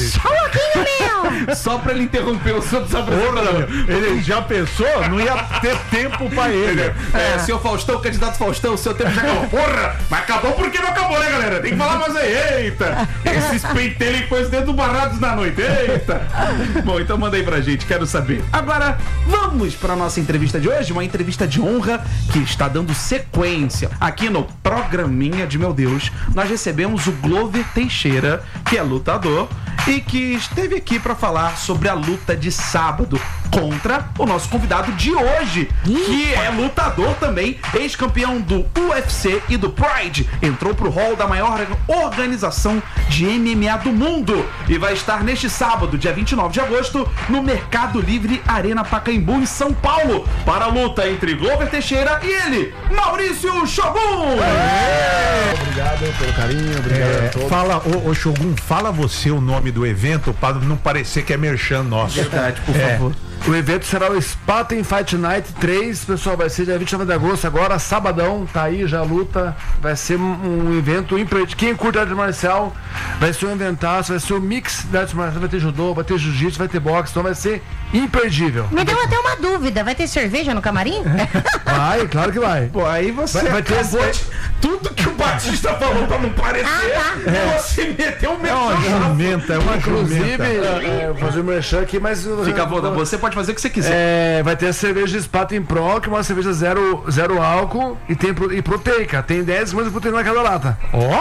Só um pouquinho, meu! Só pra ele interromper o seu apresentador. Ele já pensou? Não ia ter tempo pra ele. Senhor Faustão, candidato Faustão, o seu tempo já acabou. Porra! Mas acabou porque não acabou, né, galera? Tem que falar mais aí. Eita! Esses pentelhos com os dedos barrados na noite. Eita! Bom, então manda aí pra gente, quero saber. Agora, vamos pra nossa entrevista de hoje, uma entrevista de honra que está dando sequência. Aqui no programinha de meu Deus, nós recebemos o Glover Teixeira, que é lutador e que esteve aqui pra falar sobre a luta de sábado contra o nosso convidado de hoje, que é lutador também, ex-campeão do UFC e do Pride, entrou pro hall da maior organização de MMA do mundo e vai estar neste sábado, dia 29 de agosto, no Mercado Livre Arena Pacaembu, em São Paulo, para a luta entre Glover Teixeira e ele, Maurício Shogun! Obrigado pelo carinho, obrigado a todos. Fala, ô Shogun, fala você o nome do evento para não parecer que é merchan nosso. Verdade, por favor. O evento será o Spartan Fight Night 3, pessoal, vai ser dia 29 de agosto, agora, sabadão, tá aí já a luta, vai ser um evento imperdível. Quem curte arte marcial, vai ser um eventaço, vai ser um mix de arte marcial, vai ter judô, vai ter jiu-jitsu, vai ter boxe, então vai ser imperdível. Me deu até uma dúvida, vai ter cerveja no camarim? Vai, claro que vai. Pô, aí você vai ter tudo que o Batista falou pra não parecer, você meteu o jumenta, é uma inclusive, fazer um merchan aqui, mas... Fica bom, você pode fazer o que você quiser. Vai ter a cerveja Spartan Pro, que é uma cerveja zero álcool e tem proteica. Tem 10 gramas de proteína na cada lata.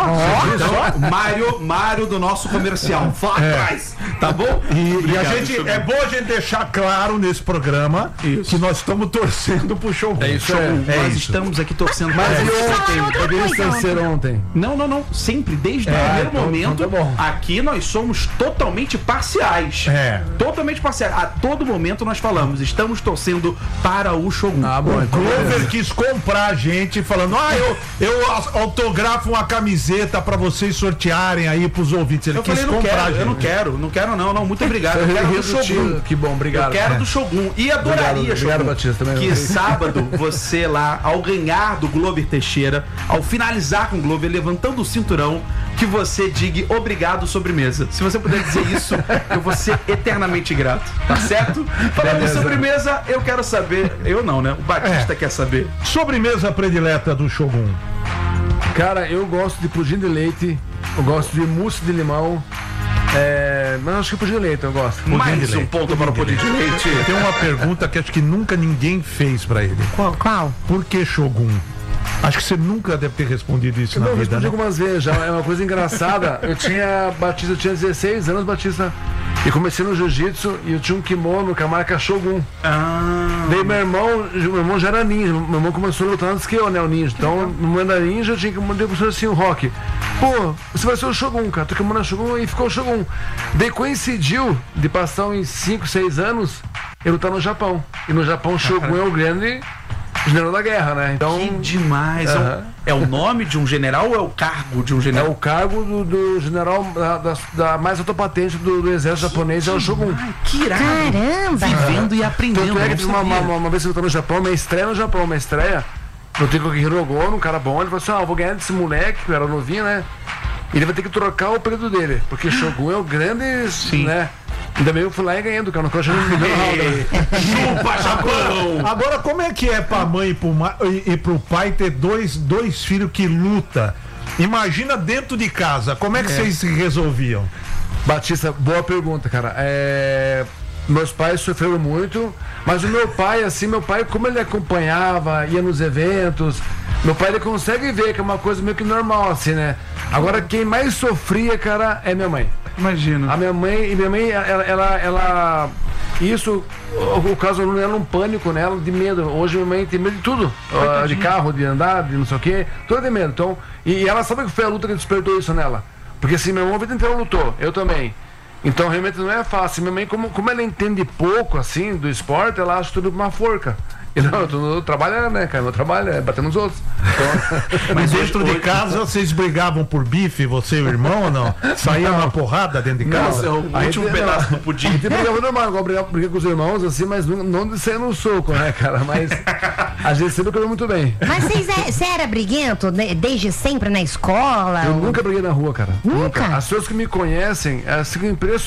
Então, Mário do nosso comercial, vá atrás, tá bom? E a gente, é bom a gente deixar claro nesse programa que nós estamos torcendo pro Shogun. É isso, nós estamos aqui torcendo. Mas ontem. Não, sempre, desde o primeiro momento, aqui nós somos totalmente parciais. Totalmente parciais. A todo momento nós falamos, estamos torcendo para o Shogun. O Glover quis comprar a gente falando, eu autografo uma camiseta pra vocês sortearem aí pros ouvintes. Ele quis comprar a gente. Eu não quero, muito obrigado. Eu quero do Shogun. Que bom, obrigado. Eu quero do Shogun. E adoraria, Shogun, Batista, que sábado você lá, ao ganhar do Glover Teixeira, ao finalizar com o Glover, levantando o cinturão, que você diga obrigado sobremesa. Se você puder dizer isso, eu vou ser eternamente grato. Tá certo? Falando de sobremesa, eu quero saber. Eu não, né? O Batista quer saber. Sobremesa predileta do Shogun. Cara, eu gosto de pudim de leite, eu gosto de mousse de limão. Mas acho que pudim de leite eu gosto. Mais um ponto para o pudim de leite. Tem uma pergunta que acho que nunca ninguém fez pra ele. Qual? Por que Shogun? Acho que você nunca deve ter respondido isso na vida. Eu respondi algumas vezes já, é uma coisa engraçada. Eu tinha 16 anos, Batista, e comecei no jiu-jitsu e eu tinha um kimono com a marca Shogun. Daí meu irmão já era ninja, meu irmão começou a lutar antes que eu, né, o ninja. Então, no momento da ninja, eu tinha que mandar assim o rock. Pô, você vai ser o Shogun, cara. Tu kimono é Shogun e ficou o Shogun. Daí coincidiu de passar uns 5, 6 anos, eu lutar no Japão. E no Japão, Shogun é o grande general da guerra, né? Então, que demais. É o nome de um general ou é o cargo de um general? É o cargo do general da mais alta patente do exército japonês, é o Shogun. Que irado. Caramba! Vivendo e aprendendo. Tanto é que uma vez que eu tô no Japão, minha estreia no Japão, eu tenho com o Hirogono, um cara bom, ele falou assim, eu vou ganhar desse moleque, que eu era novinho, né? E ele vai ter que trocar o apelido dele, porque Shogun é o grande, né? Ainda bem eu fui lá e ganhei do cara, no coxa no Chupa, Japão! Agora, como é que é pra mãe e pro pai ter dois filhos que lutam? Imagina dentro de casa, como é que vocês se resolviam? Batista, boa pergunta, cara. Meus pais sofreram muito, mas o meu pai, como ele acompanhava, ia nos eventos, meu pai, ele consegue ver que é uma coisa meio que normal, assim, né? Agora, quem mais sofria, cara, é minha mãe. Imagina. A minha mãe, ela isso, o caso não era um pânico nela, de medo. Hoje minha mãe tem medo de tudo, de carro, de andar, de não sei o quê, tudo de medo. Então, e ela sabe que foi a luta que despertou isso nela. Porque assim, meu irmão a vida inteira lutou, eu também. Então realmente não é fácil. Minha mãe, como ela entende pouco assim do esporte, ela acha tudo uma forca. E não, eu trabalho, né, cara? Meu trabalho é bater nos outros. Então, mas dentro de casa vocês brigavam por bife, você e o irmão ou não? Saía uma porrada dentro de casa? Não, o último pedaço do pudim. A gente brigava normal, igual brigava com os irmãos, assim, mas não de sair no soco, né, cara? Mas a gente sempre comeu muito bem. Mas você era briguento desde sempre na escola? Eu nunca briguei na rua, cara. Nunca? As pessoas que me conhecem, assim, impressionante.